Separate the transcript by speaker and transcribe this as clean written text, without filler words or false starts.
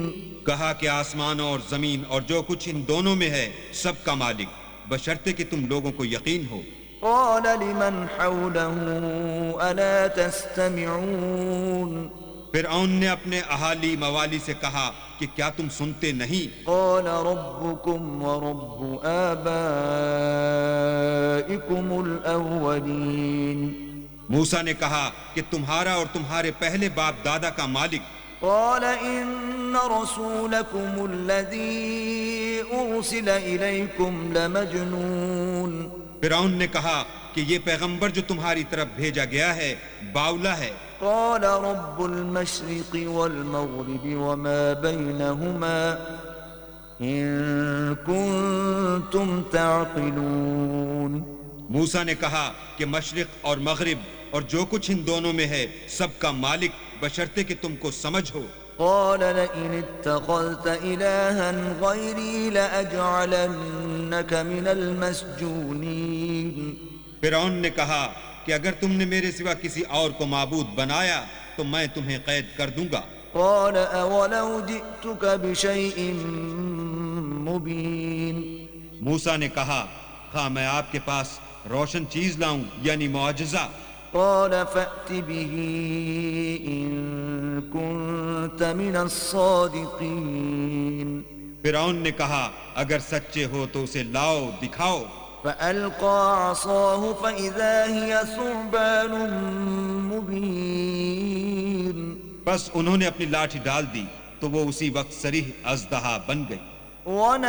Speaker 1: کہا کہ آسمانوں اور زمین اور جو کچھ ان دونوں میں ہے سب کا مالک، بشرطے کہ تم لوگوں کو یقین ہو۔
Speaker 2: قال لمن حوله ألا تستمعون
Speaker 1: فرعون نے اپنے اہالی موالی سے کہا کہ کیا تم سنتے نہیں؟
Speaker 2: قال ربكم ورب آبائكم الأولين
Speaker 1: موسیٰ نے کہا کہ تمہارا اور تمہارے پہلے باپ دادا کا مالک۔
Speaker 2: قال إن رسولكم الذي أرسل إليكم لمجنون
Speaker 1: فرعون نے کہا کہ یہ پیغمبر جو تمہاری طرف بھیجا گیا ہے باولا ہے۔
Speaker 2: قال رب المشرق والمغرب وما بينهما إن كنتم تعقلون
Speaker 1: موسیٰ نے کہا کہ مشرق اور مغرب اور جو کچھ ان دونوں میں ہے سب کا مالک، بشرطے کہ تم کو سمجھ ہو۔
Speaker 2: قال لئن اتخذت إلها غيري لأجعلنك من المسجونين
Speaker 1: فرعون نے کہا کہ اگر تم نے میرے سوا کسی اور کو معبود بنایا تو میں تمہیں قید کر دوں گا۔
Speaker 2: قال أولو جئتك بشيء مبين
Speaker 1: موسیٰ نے کہا ہاں میں آپ کے پاس روشن چیز لاؤں یعنی معجزہ۔
Speaker 2: قال فأت به إن كنت من الصادقين
Speaker 1: فرعون نے کہا اگر سچے ہو تو اسے لاؤ دکھاؤ۔
Speaker 2: فألقى عصاه فإذا هي ثعبان مبين
Speaker 1: بس انہوں نے اپنی لاٹھی ڈال دی تو وہ اسی وقت صریح اژدہا بن گئی۔